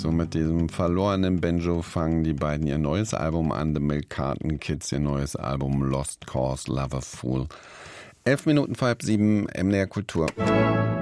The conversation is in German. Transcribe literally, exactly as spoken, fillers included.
So mit diesem verlorenen Banjo fangen die beiden ihr neues Album an, The Milk Carton Kids, ihr neues Album Lost Cause Lover Fool. Elf Minuten vor halb sieben, M D R Kultur.